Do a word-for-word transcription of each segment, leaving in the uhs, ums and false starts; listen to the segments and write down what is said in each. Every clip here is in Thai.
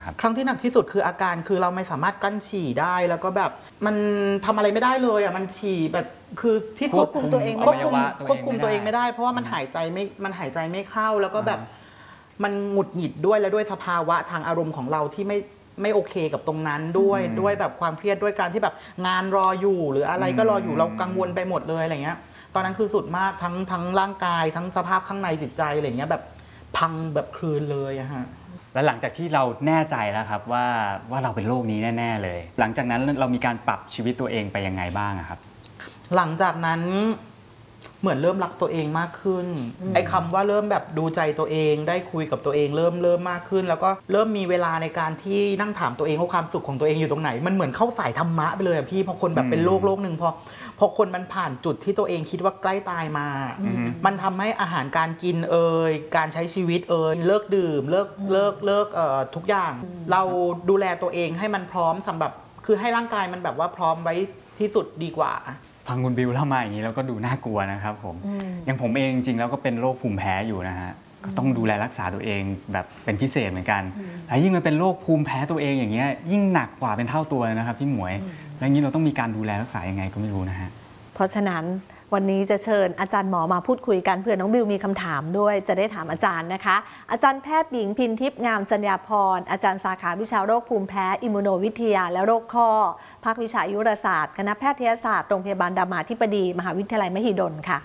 ครั้งที่หนักที่สุดคืออาการคือเราไม่สามารถกลั้นฉี่ได้แล้วก็แบบมันทำอะไรไม่ได้เลยอ่ะมันฉี่แบบคือที่ควบคุมตัวเองควบคุมควบคุมตัวเองไม่ได้เพราะว่ามันหายใจไม่มันหายใจไม่เข้าแล้วก็แบบมันหงุดหงิดด้วยแล้วด้วยสภาวะทางอารมณ์ของเราที่ไม่ไม่โอเคกับตรงนั้นด้วยด้วยแบบความเครียดด้วยการที่แบบงานรออยู่หรืออะไรก็รออยู่เรากังวลไปหมดเลยอะไรเงี้ยตอนนั้นคือสุดมากทั้งทั้งร่างกายทั้งสภาพข้างในจิตใจอะไรเงี้ยแบบพังแบบคลืนเลยอะฮะแล้วหลังจากที่เราแน่ใจแล้วครับว่าว่าเราเป็นโรคนี้แน่ๆเลยหลังจากนั้นเรามีการปรับชีวิตตัวเองไปยังไงบ้างครับหลังจากนั้นเหมือนเริ่มรักตัวเองมากขึ้นไอ้คำว่าเริ่มแบบดูใจตัวเองได้คุยกับตัวเองเริ่มเริ่มมากขึ้นแล้วก็เริ่มมีเวลาในการที่นั่งถามตัวเองว่าความสุขของตัวเองอยู่ตรงไหนมันเหมือนเข้าสายธรรมะไปเลยอะพี่พอคนแบบเป็นโรคโรคหนึ่งพอพอคนมันผ่านจุดที่ตัวเองคิดว่าใกล้ตายมามันทำให้อาหารการกินเอ่ยการใช้ชีวิตเอ่ยเลิกดื่มเลิกเลิกเลิกเอ่อทุกอย่างเราดูแลตัวเองให้มันพร้อมสำหรับคือให้ร่างกายมันแบบว่าพร้อมไว้ที่สุดดีกว่าฟังคุณบิวเล่ามาอย่างนี้แล้วก็ดูน่ากลัวนะครับผมอย่างผมเองจริงๆแล้วก็เป็นโรคภูมิแพ้อยู่นะฮะก็ต้องดูแลรักษาตัวเองแบบเป็นพิเศษเหมือนกันแล้วยิ่งมันเป็นโรคภูมิแพ้ตัวเองอย่างเงี้ยยิ่งหนักกว่าเป็นเท่าตัวเลยนะครับพี่หมวยแล้วงี้เราต้องมีการดูแลรักษายังไงก็ไม่รู้นะฮะเพราะฉะนั้นวันนี้จะเชิญอาจารย์หมอมาพูดคุยกันเผื่อน้องบิวมีคำถามด้วยจะได้ถามอาจารย์นะคะอาจารย์แพทย์หญิงพินทิพย์งามจัญญาพรอาจารย์สาขาวิชาโรคภูมิแพ้อิมมูโนวิทยาและโรคข้อภาควิชาอายุรศาสตร์คณะแพทยศาสตร์โรงพยาบาลรามาธิบดีมหาวิทยาลัยมหิดลค่ะ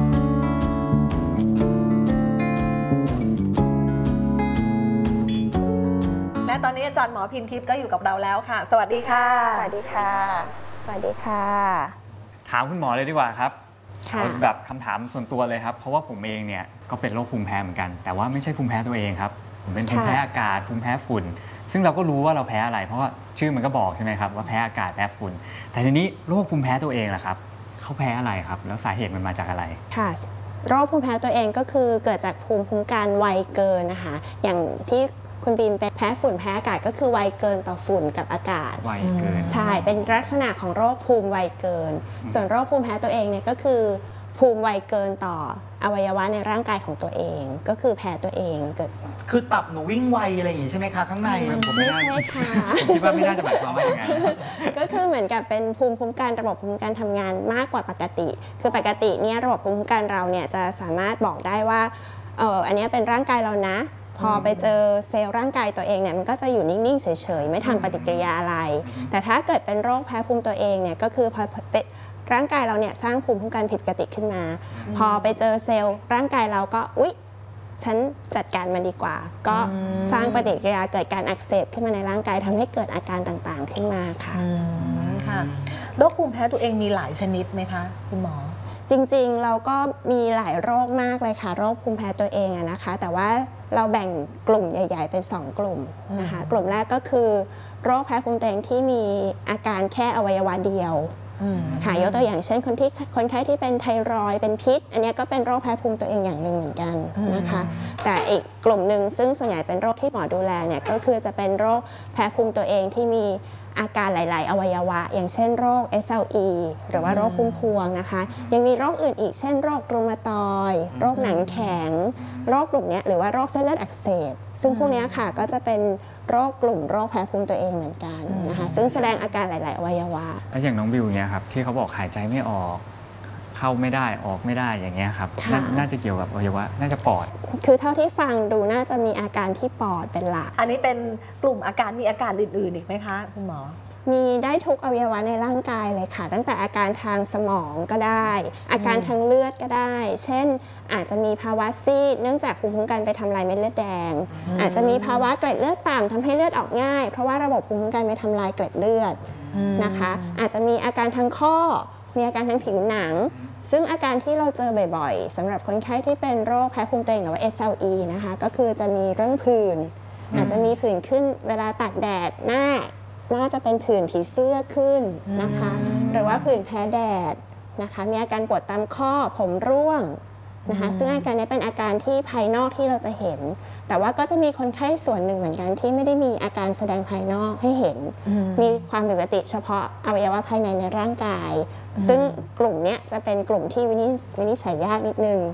และตอนนี้อาจารย์หมอพินทิพย์ก็อยู่กับเราแล้วค่ะสวัสดีค่ะสวัสดีค่ะสวัสดีค่ะถามคุณหมอเลยดีกว่าครับเอาแบบคำถามส่วนตัวเลยครับเพราะว่าผมเองเนี่ยก็เป็นโรคภูมิแพ้เหมือนกันแต่ว่าไม่ใช่ภูมิแพ้ตัวเองครับผมเป็นภูมิแพ้อากาศภูมิแพ้ฝุ่นซึ่งเราก็รู้ว่าเราแพ้อะไรเพราะว่าชื่อมันก็บอกใช่ไหมครับว่าแพ้อากาศแพ้ฝุ่นแต่ทีนี้โรคภูมิแพ้ตัวเองล่ะครับเขาแพ้อะไรครับแล้วสาเหตุมันมาจากอะไรค่ะโรคภูมิแพ้ตัวเองก็คือเกิดจากภูมิคุ้มกันไวเกินนะคะอย่างที่คุณบีมเป็นแพ้ฝุ่นแพ้อากาศก็คือไวเกินต่อฝุ่นกับอากาศไวเกินใช่เป็นลักษณะของโรคภูมิไวเกินส่วนโรคภูมิแพ้ตัวเองเนี่ยก็คือภูมิไวเกินต่ออวัยวะในร่างกายของตัวเองก็คือแพ้ตัวเองเกิดคือตับหนูวิ่งไวอะไรอย่างงี้ใช่ไหมคะข้างในไม่ใช่ค่ะผมคิดว่าไม่น่าจะหมายความว่าอย่างนั้นก็คือเหมือนกับเป็นภูมิคุ้มกันระบบภูมิคุ้มกันทำงานมากกว่าปกติคือปกติเนี่ยระบบภูมิคุ้มกันเราเนี่ยจะสามารถบอกได้ว่าเอออันนี้เป็นร่างกายเรานะพอไปเจอเซลล์ร่างกายตัวเองเนี่ยมันก็จะอยู่นิ่งๆเฉยๆไม่ทำปฏิกิริยาอะไรแต่ถ้าเกิดเป็นโรคแพ้ภูมิตัวเองเนี่ยก็คือพอร่างกายเราเนี่ยสร้างภูมิคุ้มกันผิดปกติขึ้นมาพอไปเจอเซลล์ร่างกายเราก็อุ๊ยฉันจัดการมันดีกว่าก็สร้างปฏิกิริยาเกิดการอักเสบขึ้นมาในร่างกายทำให้เกิดอาการต่างๆขึ้นมาค่ะค่ะโรคภูมิแพ้ตัวเองมีหลายชนิดไหมคะคุณหมอจริงๆเราก็มีหลายโรคมากเลยค่ะโรคภูมิแพ้ตัวเองอะนะคะแต่ว่าเราแบ่งกลุ่มใหญ่ๆเป็นสองกลุ่มนะคะกลุ่มแรกก็คือโรคแพ้ภูมิตัวเองที่มีอาการแค่อวัยวะเดียวค่ะยกตัวอย่างเช่นคนที่คนไข้ที่เป็นไทรอยด์เป็นพิษอันนี้ก็เป็นโรคแพ้ภูมิตัวเองอย่างหนึ่งเหมือนกันนะคะแต่อีกกลุ่มหนึ่งซึ่งส่วนใหญ่เป็นโรคที่หมอดูแลเนี่ยก็คือจะเป็นโรคแพ้ภูมิตัวเองที่มีอาการหลายๆอวัยวะอย่างเช่นโรค เอส แอล อี หรือว่าโรคพุ่มพวงนะคะยังมีโรคอื่นอีกเช่นโรครูมาตอยด์โรคหนังแข็งโรคกลุ่มนี้หรือว่าโรคเส้นเลือดอักเสบซึ่งพวกนี้ค่ะก็จะเป็นโรคกลุ่มโรคแพ้ภูมิตัวเองเหมือนกันนะคะซึ่งแสดงอาการหลายๆอวัยวะแล้วอย่างน้องบิวเนี่ยครับที่เขาบอกหายใจไม่ออกเข้าไม่ได้ออกไม่ได้อย่างเงี้ยครับน่าจะเกี่ยวกับอวัยวะน่าจะปอดคือเท่าที่ฟังดูน่าจะมีอาการที่ปอดเป็นหลักอันนี้เป็นกลุ่มอาการมีอาการอื่นๆอีกไหมคะคุณหมอมีได้ทุกอวัยวะในร่างกายเลยค่ะตั้งแต่อาการทางสมองก็ได้อาการทางเลือดก็ได้เช่นอาจจะมีภาวะซีดเนื่องจากภูมิคุ้มกันไปทำลายเม็ดเลือดแดงอาจจะมีภาวะเกล็ดเลือดต่ำทำให้เลือดออกง่ายเพราะว่าระบบภูมิคุ้มกันไปทำลายเกล็ดเลือดนะคะอาจจะมีอาการทางข้อมีอาการทางผิวหนังซึ่งอาการที่เราเจอบ่อยๆสำหรับคนไข้ที่เป็นโรคแพ้ภูมิตัวเองหรือว่า เอส แอล อี นะคะก็คือจะมีเรื่องผื่นอาจจะมีผื่นขึ้นเวลาตากแดดหน้าน่าจะเป็นผื่นผีเสื้อขึ้นนะคะหรือว่าผื่นแพ้แดดนะคะมีอาการปวดตามข้อผมร่วงนะคะซึ่งอาการนี้เป็นอาการที่ภายนอกที่เราจะเห็นแต่ว่าก็จะมีคนไข้ส่วนหนึ่งเหมือนกันที่ไม่ได้มีอาการแสดงภายนอกให้เห็นมีความผิดปกติเฉพาะอวัยวะภายในในร่างกายซึ่งกลุ่มนี้จะเป็นกลุ่มที่วินิจฉัยยากนิดนึง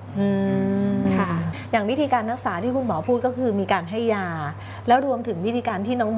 ค่ะอย่างวิธีการรักษาที่คุณหมอพูดก็คือมีการให้ยาแล้วรวมถึงวิธีการที่น้อง